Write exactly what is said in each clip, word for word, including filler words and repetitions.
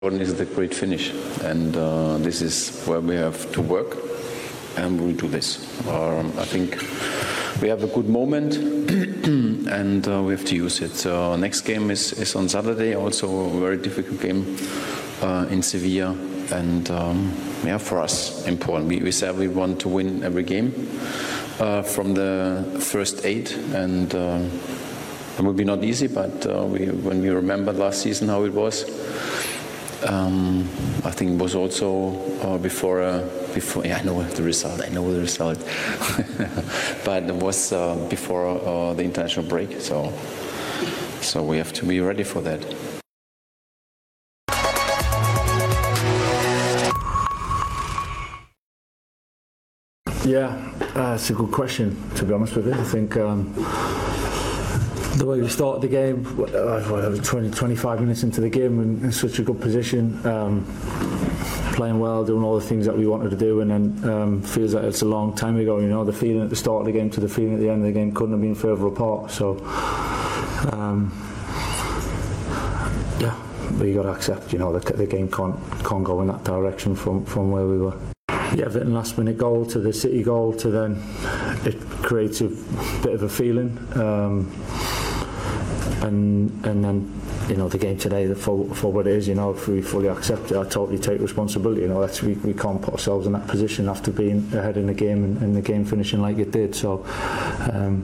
Is the great finish, and uh, this is where we have to work, and we'll do this. Um, I think we have a good moment, and uh, we have to use it. Uh, next game is, is on Saturday, also a very difficult game uh, in Sevilla, and um, yeah, for us important. We, we said we want to win every game uh, from the first eight, and uh, it will be not easy. But uh, we, when we remember last season how it was. Um, I think it was also uh, before, uh, before, yeah, I know the result, I know the result, but it was uh, before uh, the international break, so, so we have to be ready for that. Yeah, uh, it's a good question, to be honest with you. I think um, the way we started the game, uh, twenty, twenty-five minutes into the game, in, in such a good position, um, playing well, doing all the things that we wanted to do, and then um, feels like it's a long time ago. You know, the feeling at the start of the game to the feeling at the end of the game couldn't have been further apart. So, um, yeah, but you got to accept, you know, the, the game can't can't go in that direction from from where we were. The Everton last minute goal to the City goal to then it creates a bit of a feeling. Um, And and then, you know, the game today, for, for what it is, you know, if we fully accept it, I totally take responsibility. You know, that's, we, we can't put ourselves in that position after being ahead in the game and, and the game finishing like it did. So um,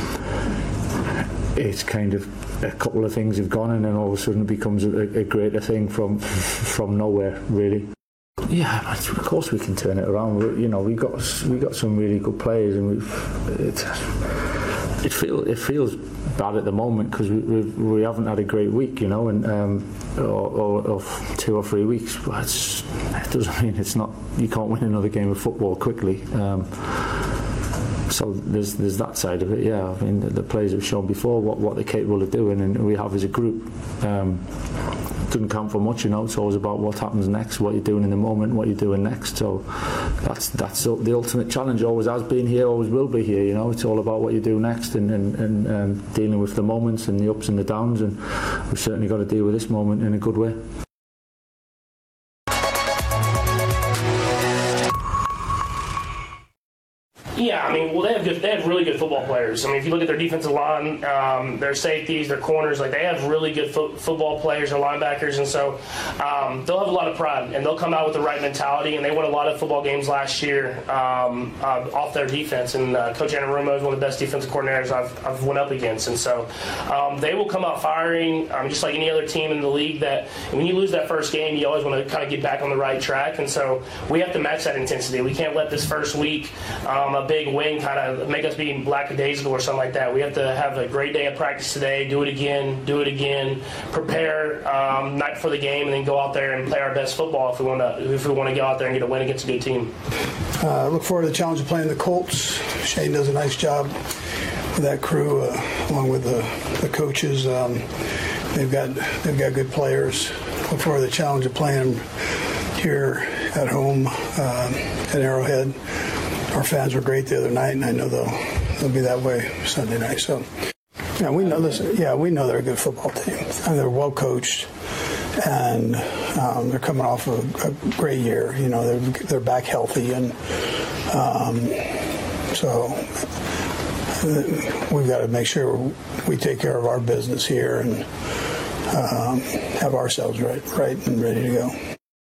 it's kind of a couple of things have gone, and then all of a sudden it becomes a, a greater thing from from nowhere, really. Yeah, of course we can turn it around. We're, you know, we got we got some really good players, and we've it, it feels it feels. bad at the moment because we, we we haven't had a great week, you know, and um, or, or, or two or three weeks. But it's, it doesn't mean it's not. You can't win another game of football quickly. Um, so there's there's that side of it. Yeah, I mean the, the players have shown before what what they're capable of doing, and we have as a group. Um, doesn't count for much, you know. It's always about what happens next, what you're doing in the moment, what you're doing next. So that's that's the ultimate challenge. Always has been here, always will be here. You know, it's all about what you do next, and and, and um, dealing with the moments and the ups and the downs. And we've certainly got to deal with this moment in a good way. Yeah, I mean, well, they have good, they have really good football players. I mean, if you look at their defensive line, um, their safeties, their corners, like they have really good fo- football players and linebackers, and so um, they'll have a lot of pride, and they'll come out with the right mentality. And they won a lot of football games last year um, uh, off their defense. And uh, Coach Anarumo is one of the best defensive coordinators I've, I've went up against, and so um, they will come out firing, um, just like any other team in the league. That when you lose that first game, you always want to kind of get back on the right track, and so we have to match that intensity. We can't let this first week um, a big win kind of make us be lackadaisical or something like that. We have to have a great day of practice today, do it again, do it again, prepare um, night for the game, and then go out there and play our best football if we want to if we want to go out there and get a win against a good team. I uh, look forward to the challenge of playing the Colts. Shane does a nice job with that crew, uh, along with the, the coaches. Um, they've got they've got good players. Look forward to the challenge of playing them here at home um, at Arrowhead. Our fans were great the other night, and I know they'll they'll be that way Sunday night. So, yeah, we know this. Yeah, we know they're a good football team, and they're well coached, and um, they're coming off a, a great year. You know, they're they're back healthy, and um, so we've got to make sure we take care of our business here and um, have ourselves right, right and ready to go.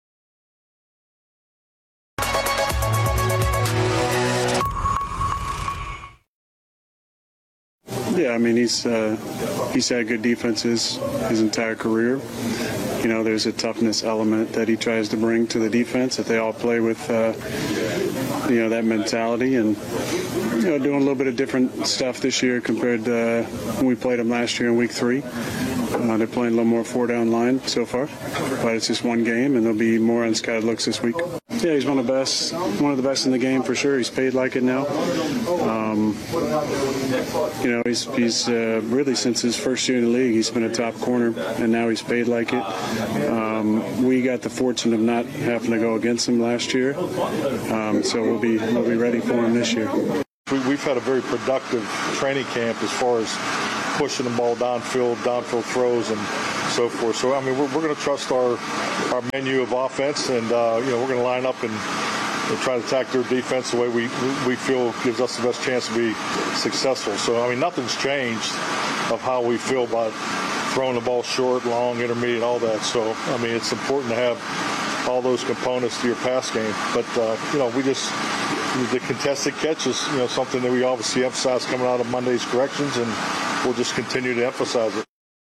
Yeah, I mean, he's uh, he's had good defenses his entire career. You know, there's a toughness element that he tries to bring to the defense, that they all play with, uh, you know, that mentality, and, you know, doing a little bit of different stuff this year compared to uh, when we played them last year in week three. Uh, they're playing a little more four-down line so far, but it's just one game, and there'll be more unscattered looks this week. Yeah, he's one of the best, one of the best in the game for sure. He's paid like it now. Um, you know, he's he's uh, really since his first year in the league, he's been a top corner, and now he's paid like it. Um, we got the fortune of not having to go against him last year, um, so we'll be we'll be ready for him this year. We've had a very productive training camp as far as pushing the ball downfield, downfield throws, and so forth. So, I mean, we're, we're going to trust our, our menu of offense, and, uh, you know, we're going to line up and, and try to attack their defense the way we, we feel gives us the best chance to be successful. So, I mean, nothing's changed of how we feel about throwing the ball short, long, intermediate, all that. So, I mean, it's important to have all those components to your pass game. But, uh, you know, we just, the contested catch is, you know, something that we obviously emphasize coming out of Monday's corrections, and we'll just continue to emphasize it.